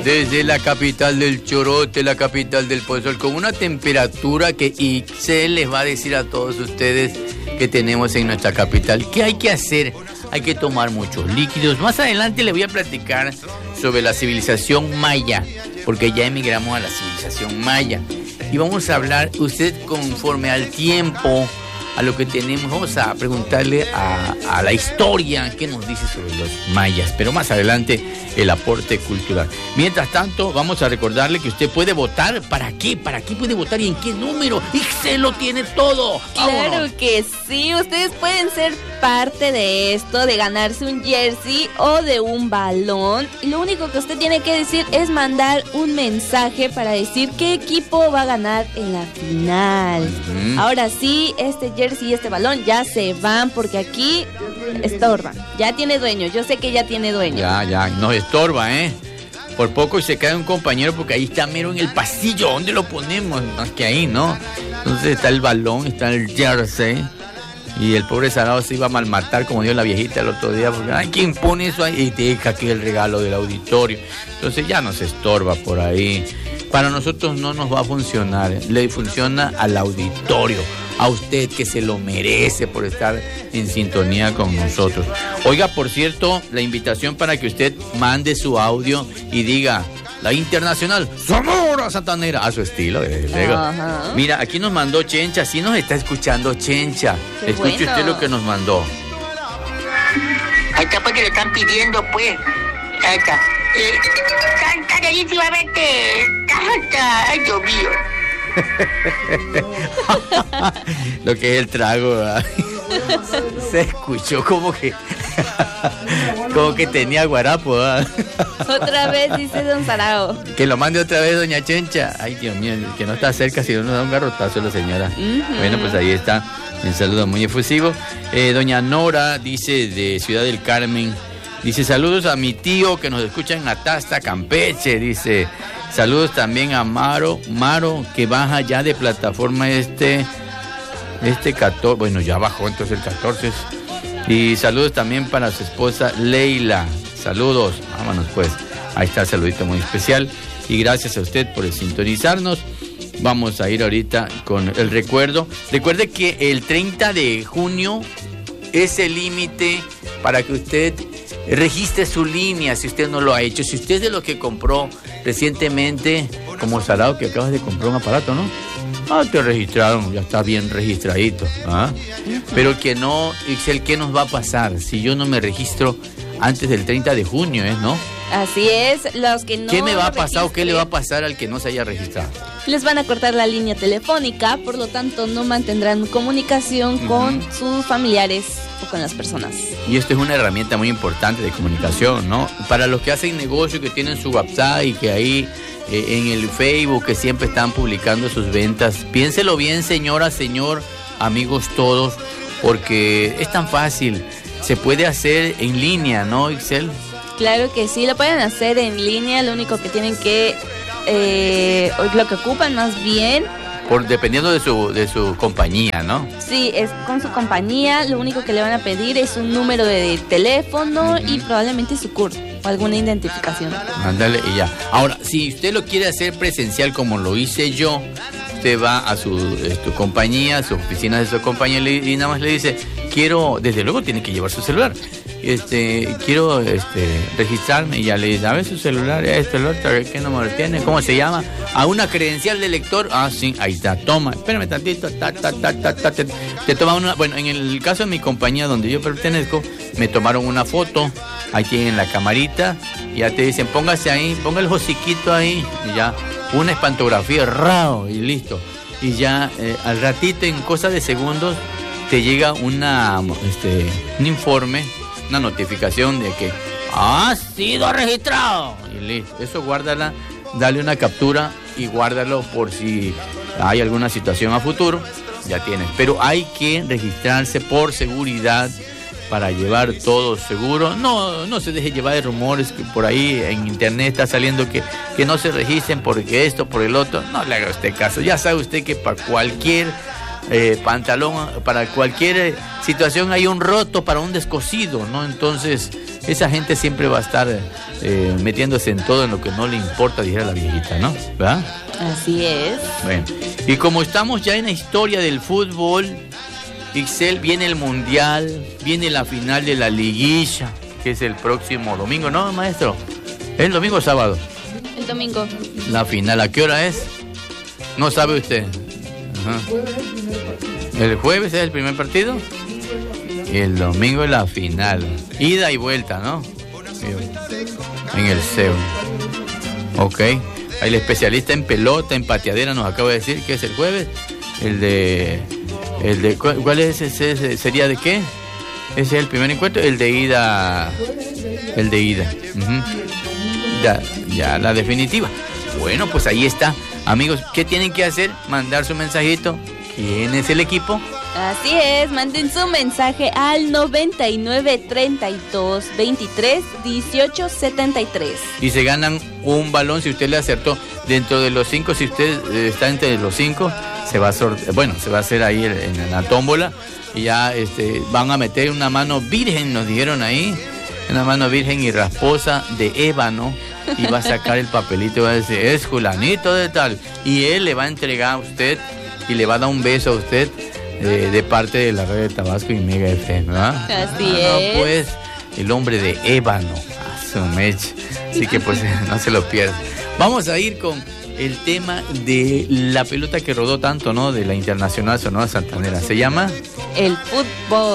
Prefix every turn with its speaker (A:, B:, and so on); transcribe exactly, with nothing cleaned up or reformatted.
A: desde la capital del chorote, la capital del pozol, con una temperatura que Ixel les va a decir a todos ustedes que tenemos en nuestra capital. ¿Qué hay que hacer? Hay que tomar muchos líquidos. Más adelante les voy a platicar sobre la civilización maya, porque ya emigramos a la civilización maya. Y vamos a hablar, usted conforme al tiempo, a lo que tenemos, vamos a preguntarle a, a la historia qué nos dice sobre los mayas, pero más adelante el aporte cultural. Mientras tanto, vamos a recordarle que usted puede votar. ¿Para qué? ¿Para qué puede votar y en qué número? ¡Ixel lo tiene todo! ¡Vámonos!
B: Claro que sí, ustedes pueden ser parte de esto, de ganarse un jersey o de un balón. Y lo único que usted tiene que decir es mandar un mensaje para decir qué equipo va a ganar en la final. Uh-huh. Ahora sí, este jersey y este balón ya se van porque aquí estorban. Ya tiene dueño, yo sé que ya tiene dueño.
A: Ya, ya, nos estorba, ¿eh? Por poco y se cae un compañero porque ahí está mero en el pasillo. ¿Dónde lo ponemos? Más que ahí, ¿no? Entonces está el balón, está el jersey. Y el pobre Sarao se iba a malmatar, como dijo la viejita el otro día, porque ay, ¿quién pone eso ahí? Y te deja aquí el regalo del auditorio. Entonces ya nos estorba por ahí. Para nosotros no nos va a funcionar. Le funciona al auditorio, a usted que se lo merece por estar en sintonía con nosotros. Oiga, por cierto, la invitación para que usted mande su audio y diga la internacional Sonora Santanera a su estilo. Ajá. Mira, aquí nos mandó Chencha, sí nos está escuchando Chencha. Qué Escuche bueno. Usted lo que nos mandó.
C: Ahí está, pues que le están pidiendo, pues. Ahí está. Eh, canta clarísimamente. Canta. Ay, Dios mío.
A: Lo que es el trago, ¿verdad? Se escuchó como que como que tenía guarapo, ¿verdad?
B: Otra vez dice don Sarao.
A: Que lo mande otra vez doña Chencha. Ay, Dios mío, que no está cerca, si no nos da un garrotazo la señora. Uh-huh. Bueno, pues ahí está. Un saludo muy efusivo. Eh, doña Nora dice de Ciudad del Carmen. Dice saludos a mi tío que nos escucha en Atasta, Campeche. Dice saludos también a Maro, Maro que baja ya de plataforma este, este catorce, bueno ya bajó entonces el catorce. Y saludos también para su esposa Leila. Saludos, vámonos pues. Ahí está el saludito muy especial. Y gracias a usted por sintonizarnos. Vamos a ir ahorita con el recuerdo. Recuerde que el treinta de junio es el límite para que usted registre su línea si usted no lo ha hecho. Si usted es de los que compró recientemente, como Sarao, que acabas de comprar un aparato, ¿no? Ah, te registraron, ya está bien registradito. ¿Ah? Pero que no, Ixel, ¿qué nos va a pasar si yo no me registro antes del treinta de junio, eh, ¿no?
B: Así es, los que no...
A: ¿Qué me va a pasar o qué le va a pasar al que no se haya registrado?
B: Les van a cortar la línea telefónica, por lo tanto no mantendrán comunicación uh-huh. con sus familiares o con las personas.
A: Y esto es una herramienta muy importante de comunicación, ¿no? Para los que hacen negocio, que tienen su WhatsApp y que ahí eh, en el Facebook que siempre están publicando sus ventas, piénselo bien, señora, señor, amigos todos, porque es tan fácil, se puede hacer en línea, ¿no, Ixel?
B: Claro que sí, lo pueden hacer en línea, lo único que tienen que, eh, lo que ocupan más bien.
A: Por, dependiendo de su, de su compañía, ¿no?
B: Sí, es con su compañía, lo único que le van a pedir es un número de teléfono uh-huh. y probablemente su C U R o alguna identificación.
A: Ándale, y ya. Ahora, si usted lo quiere hacer presencial como lo hice yo, usted va a su, su compañía, a su oficina de su compañía y nada más le dice, quiero, desde luego tiene que llevar su celular. Este, quiero este, registrarme y ya le dice, a ver su celular, este, el otro, ¿qué número tiene? ¿Cómo se llama? A una credencial de lector, ah, sí, ahí está, toma, espérame tantito, ta, ta, ta, ta, ta, te, te toman una, bueno, en el caso de mi compañía donde yo pertenezco, me tomaron una foto, ahí tienen la camarita, y ya te dicen, póngase ahí, ponga el hociquito ahí, y ya, una espantografía, rao, y listo, y ya, eh, al ratito, en cosa de segundos, te llega una, este, un informe, una notificación de que ha sido registrado y listo. Eso guárdala, dale una captura y guárdalo por si hay alguna situación a futuro, ya tienes. Pero hay que registrarse por seguridad para llevar todo seguro. No, no se deje llevar de rumores que por ahí en internet está saliendo que, que no se registren porque esto, por el otro. No le haga usted caso. Ya sabe usted que para cualquier eh, pantalón, para cualquier situación hay un roto para un descosido, ¿no? Entonces, esa gente siempre va a estar eh, metiéndose en todo en lo que no le importa, dijera la viejita, ¿no? ¿Verdad?
B: Así es.
A: Bueno, y como estamos ya en la historia del fútbol, Ixel, viene el Mundial, viene la final de la liguilla, que es el próximo domingo, ¿no, maestro? ¿El domingo o sábado?
B: El domingo.
A: La final, ¿a qué hora es? No sabe usted. Ajá. ¿El jueves es el primer partido? Y el domingo es la final. Ida y vuelta, ¿no? En el C E U. Ok. Ahí el especialista en pelota, en pateadera, nos acaba de decir que es el jueves. El de... El de ¿Cuál es ese? ese ¿Sería de qué? Ese es el primer encuentro. El de ida... El de ida. Uh-huh. Ya, ya la definitiva. Bueno, pues ahí está. Amigos, ¿qué tienen que hacer? Mandar su mensajito. ¿Quién es el equipo?
B: Así es, manden su mensaje al noventa y nueve, treinta y dos, veintitrés, dieciocho, setenta y tres.
A: Y se ganan un balón si usted le acertó. Dentro de los cinco, si usted eh, está entre los cinco, se va a sorte- bueno, se va a hacer ahí en, en la tómbola. Y ya este, van a meter una mano virgen, nos dijeron ahí. Una mano virgen y rasposa de ébano. Y va a sacar el papelito y va a decir, es Julanito de tal. Y él le va a entregar a usted y le va a dar un beso a usted eh, de parte de la red de Tabasco y Mega F M, ¿verdad?
B: Así
A: ah,
B: es.
A: No, pues, el hombre de ébano. A su mecha. Así que pues no se lo pierda. Vamos a ir con el tema de la pelota que rodó tanto, ¿no? De la Internacional Sonora Santanera. ¿Se llama?
B: El fútbol.